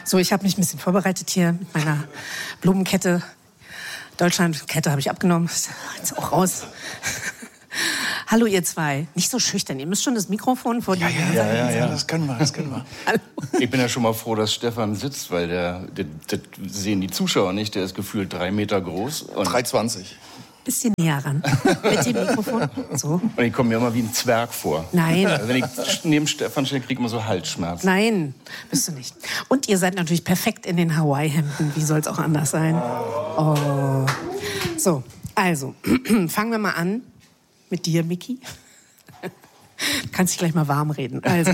So, ich habe mich ein bisschen vorbereitet hier mit meiner Blumenkette. Deutschlandkette habe ich abgenommen. Ist jetzt auch raus. Hallo ihr zwei. Nicht so schüchtern. Ihr müsst schon das Mikrofon vor dir. Ja, das können wir. Hallo. Ich bin ja schon mal froh, dass Stefan sitzt, weil das sehen die Zuschauer nicht. Der ist gefühlt 3 Meter groß. 3,20. Bisschen näher ran. Mit dem Mikrofon. So. Und ich komme mir immer wie ein Zwerg vor. Nein. Also wenn ich neben Stefan stehe, kriege ich immer so Halsschmerzen. Nein, bist du nicht. Und ihr seid natürlich perfekt in den Hawaii-Hemden. Wie soll es auch anders sein? Oh. So, also, fangen wir mal an mit dir, Micky. Du kannst dich gleich mal warm reden. Also,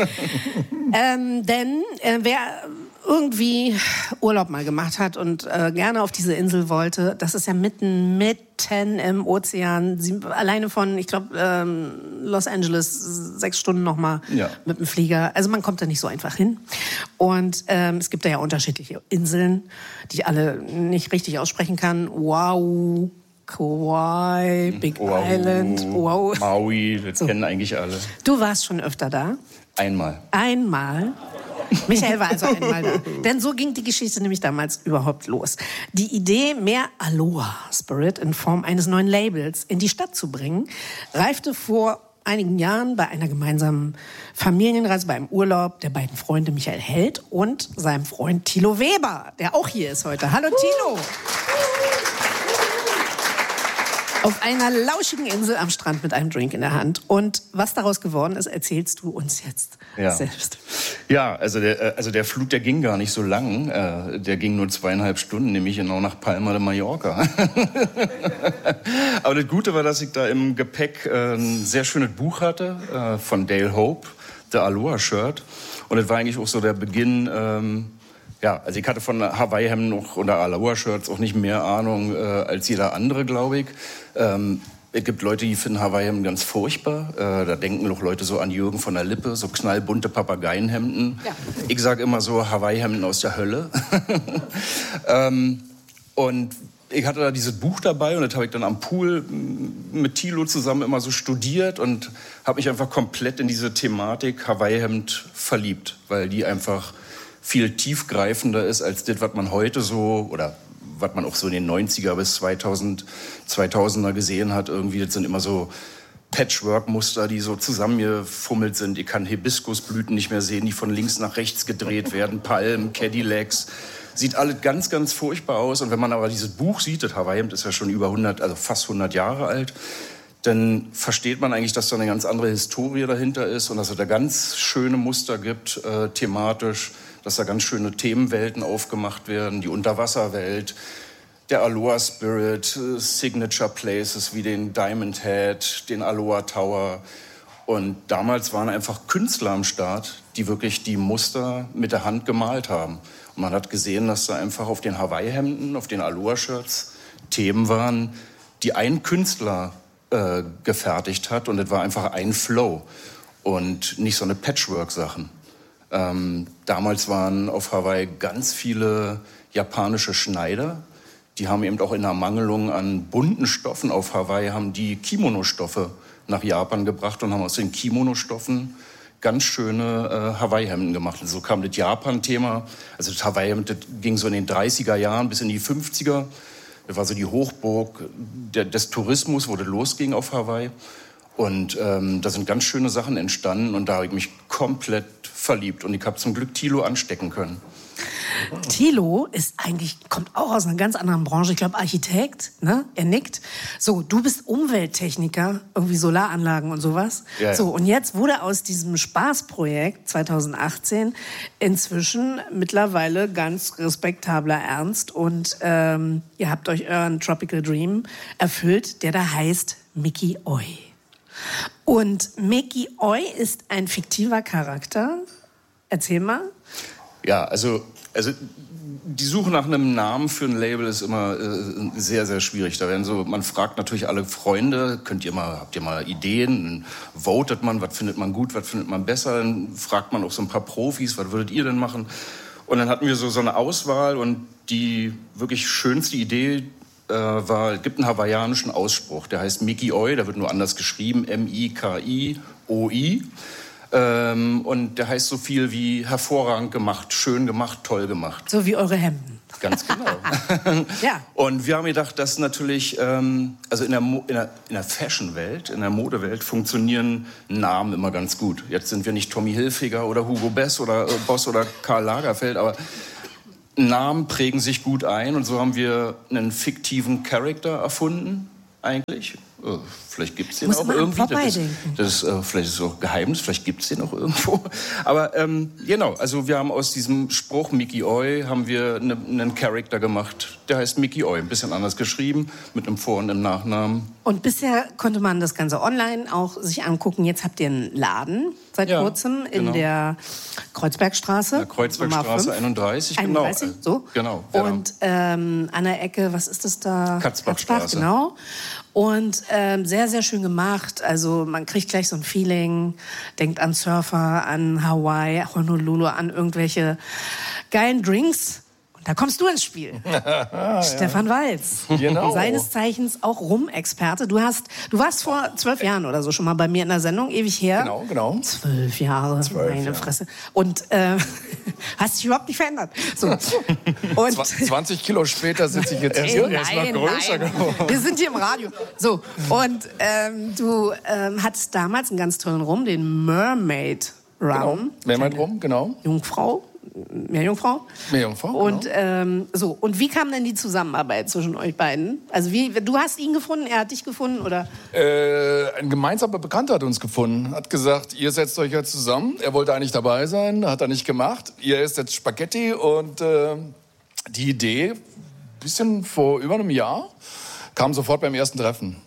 wer irgendwie Urlaub mal gemacht hat und gerne auf diese Insel wollte, das ist ja mitten im Ozean, alleine von, ich glaube, Los Angeles 6 Stunden nochmal mit dem Flieger. Also man kommt da nicht so einfach hin. Und es gibt da ja unterschiedliche Inseln, die ich alle nicht richtig aussprechen kann. Wow, Kauai, Big Island, wow. Maui, das kennen eigentlich alle. Du warst schon öfter da? Einmal. Michael war also einmal da. Denn so ging die Geschichte nämlich damals überhaupt los. Die Idee, mehr Aloha Spirit in Form eines neuen Labels in die Stadt zu bringen, reifte vor einigen Jahren bei einer gemeinsamen Familienreise, bei einem Urlaub der beiden Freunde Michael Held und seinem Freund Thilo Weber, der auch hier ist heute. Hallo Thilo! Auf einer lauschigen Insel am Strand mit einem Drink in der Hand. Und was daraus geworden ist, erzählst du uns jetzt selbst. Ja, also der Flug, der ging gar nicht so lang. Der ging nur 2,5 Stunden, nämlich genau nach Palma de Mallorca. Aber das Gute war, dass ich da im Gepäck ein sehr schönes Buch hatte von Dale Hope, The Aloha Shirt. Und das war eigentlich auch so der Beginn. Also ich hatte von Hawaii-Hemden oder Aloha-Shirts auch nicht mehr Ahnung als jeder andere, glaube ich. Es gibt Leute, die finden Hawaii-Hemden ganz furchtbar. Da denken auch Leute so an Jürgen von der Lippe, so knallbunte Papageienhemden. Ja. Ich sage immer so Hawaii-Hemden aus der Hölle. Und ich hatte da dieses Buch dabei und das habe ich dann am Pool mit Thilo zusammen immer so studiert und habe mich einfach komplett in diese Thematik Hawaii-Hemd verliebt, weil die einfach viel tiefgreifender ist als das, was man heute so, oder was man auch so in den 90er bis 2000er gesehen hat. Irgendwie, das sind immer so Patchwork-Muster, die so zusammengefummelt sind. Ich kann Hibiskusblüten nicht mehr sehen, die von links nach rechts gedreht werden. Palmen, Cadillacs. Sieht alles ganz, ganz furchtbar aus. Und wenn man aber dieses Buch sieht, das Hawaii-Hemd ist ja schon über 100, also fast 100 Jahre alt, dann versteht man eigentlich, dass da eine ganz andere Historie dahinter ist und dass es da ganz schöne Muster gibt, thematisch, dass da ganz schöne Themenwelten aufgemacht werden, die Unterwasserwelt, der Aloha Spirit, Signature Places wie den Diamond Head, den Aloha Tower. Und damals waren einfach Künstler am Start, die wirklich die Muster mit der Hand gemalt haben. Und man hat gesehen, dass da einfach auf den Hawaii-Hemden, auf den Aloha-Shirts Themen waren, die ein Künstler gefertigt hat. Und es war einfach ein Flow und nicht so eine Patchwork-Sachen. Damals waren auf Hawaii ganz viele japanische Schneider. Die haben eben auch in Ermangelung an bunten Stoffen auf Hawaii haben die Kimono-Stoffe nach Japan gebracht und haben aus den Kimono-Stoffen ganz schöne Hawaii-Hemden gemacht. Und so kam das Japan-Thema. Also das Hawaii-Hemd, das ging so in den 30er Jahren bis in die 50er. Das war so die Hochburg des Tourismus, wo das losging auf Hawaii. Und da sind ganz schöne Sachen entstanden und da habe ich mich komplett verliebt. Und ich habe zum Glück Thilo anstecken können. Thilo kommt auch aus einer ganz anderen Branche. Ich glaube Architekt, ne? Er nickt. So, du bist Umwelttechniker, irgendwie Solaranlagen und sowas. Ja. So, und jetzt wurde aus diesem Spaßprojekt 2018 inzwischen mittlerweile ganz respektabler Ernst. Und ihr habt euch euren Tropical Dream erfüllt, der da heißt Micky Oi. Und Micky Oi ist ein fiktiver Charakter. Erzähl mal. Ja, also die Suche nach einem Namen für ein Label ist immer sehr, sehr schwierig. Man fragt natürlich alle Freunde, habt ihr mal Ideen? Dann votet man, was findet man gut, was findet man besser? Dann fragt man auch so ein paar Profis, was würdet ihr denn machen? Und dann hatten wir so eine Auswahl und die wirklich schönste Idee es gibt einen hawaiianischen Ausspruch, der heißt Micky Oi, der wird nur anders geschrieben, M-I-K-I-O-I. Und der heißt so viel wie hervorragend gemacht, schön gemacht, toll gemacht. So wie eure Hemden. Ganz genau. Ja. Und wir haben gedacht, dass natürlich, also in der Fashion-Welt, in der Modewelt funktionieren Namen immer ganz gut. Jetzt sind wir nicht Tommy Hilfiger oder Hugo Boss oder Karl Lagerfeld, aber Namen prägen sich gut ein. Und so haben wir einen fiktiven Charakter erfunden, eigentlich. Vielleicht gibt es den auch irgendwie. Vielleicht ist es auch Geheimnis, vielleicht gibt es den auch irgendwo. Aber genau, also wir haben aus diesem Spruch Mickey Oi haben wir einen Charakter gemacht. Der heißt Mickey Oi, ein bisschen anders geschrieben, mit einem Vor- und einem Nachnamen. Und bisher konnte man das Ganze online auch sich angucken. Jetzt habt ihr einen Laden seit kurzem in der Kreuzbergstraße. In der Kreuzbergstraße 31, 31, genau. So. Genau. Und an der Ecke, was ist das da? Katzbachstraße. Genau. Und sehr, sehr schön gemacht. Also man kriegt gleich so ein Feeling, denkt an Surfer, an Hawaii, Honolulu, an irgendwelche geilen Drinks. Da kommst du ins Spiel. Stefan Walz. Genau. Seines Zeichens auch Rum-Experte. Du warst vor 12 Jahren oder so schon mal bei mir in der Sendung, ewig her. Genau. 12 Jahre, meine Fresse. Und hast dich überhaupt nicht verändert. So. Und 20 Kilo später sitze ich jetzt hier. Er ist noch größer geworden. Wir sind hier im Radio. So. Und du hattest damals einen ganz tollen Rum, den Mermaid Rum. Mermaid Rum, genau. Meerjungfrau. Und genau. so. Und wie kam denn die Zusammenarbeit zwischen euch beiden? Also du hast ihn gefunden, er hat dich gefunden, oder? Ein gemeinsamer Bekannter hat uns gefunden, hat gesagt, ihr setzt euch jetzt zusammen. Er wollte eigentlich dabei sein, hat er nicht gemacht. Ihr esst jetzt Spaghetti und die Idee, bisschen vor über einem Jahr, kam sofort beim ersten Treffen.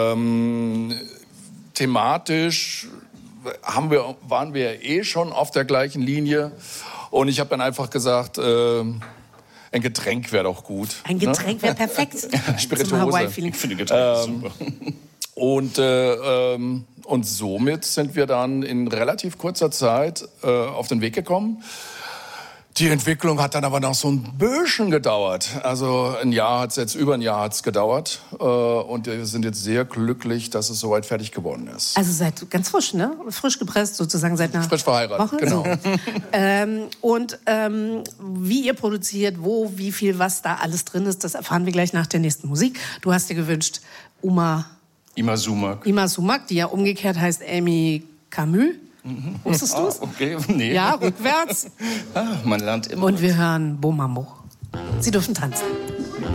Thematisch waren wir eh schon auf der gleichen Linie. Und ich habe dann einfach gesagt, ein Getränk wäre doch gut. Ein Getränk wäre perfekt. Spirituose. Ich finde Getränke super. Und somit sind wir dann in relativ kurzer Zeit auf den Weg gekommen. Die Entwicklung hat dann aber noch so ein bisschen gedauert. Also über ein Jahr hat es gedauert. Und wir sind jetzt sehr glücklich, dass es soweit fertig geworden ist. Also seid ganz frisch, ne? Frisch gepresst sozusagen seit einer frisch verheiratet, Woche. Genau. Und wie ihr produziert, wie viel, was da alles drin ist, das erfahren wir gleich nach der nächsten Musik. Du hast dir gewünscht Ima Sumac, die ja umgekehrt heißt Amy Camus. Wusstest du es? Okay, nee. Ja, rückwärts. Man lernt immer. Und wir hören Beau Mambo. Sie dürfen tanzen.